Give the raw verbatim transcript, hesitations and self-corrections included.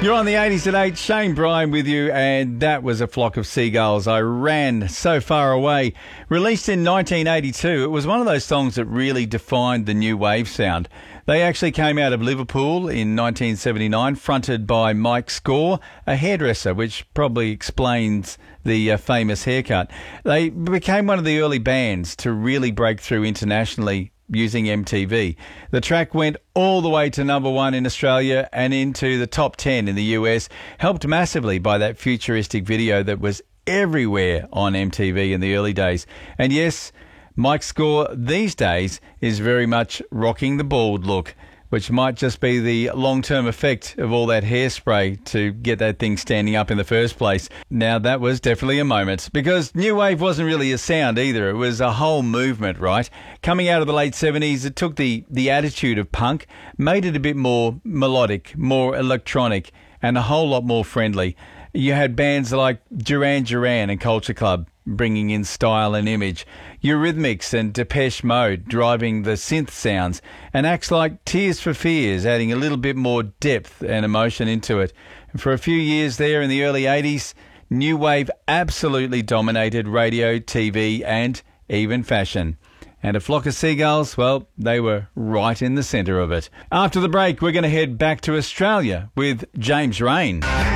You're on the eighties at eight. Shane Bryan with you, and that was A Flock of Seagulls. I Ran So Far Away. Released in nineteen eighty-two, it was one of those songs that really defined the new wave sound. They actually came out of Liverpool in nineteen seventy-nine, fronted by Mike Score, a hairdresser, which probably explains the uh, famous haircut. They became one of the early bands to really break through internationally using M T V. The track went all the way to number one in Australia and into the top ten in the U S, helped massively by that futuristic video that was everywhere on M T V in the early days. And yes, Mike Score these days is very much rocking the bald look, which might just be the long-term effect of all that hairspray to get that thing standing up in the first place. Now, that was definitely a moment, because new wave wasn't really a sound either. It was a whole movement, right? Coming out of the late seventies, it took the, the attitude of punk, made it a bit more melodic, more electronic, and a whole lot more friendly. You had bands like Duran Duran and Culture Club bringing in style and image, Eurythmics and Depeche Mode driving the synth sounds, and acts like Tears for Fears adding a little bit more depth and emotion into it. And for a few years there in the early eighties, new wave absolutely dominated radio, T V and even fashion. And A Flock of Seagulls, well, they were right in the centre of it. After the break, we're going to head back to Australia with James Rain.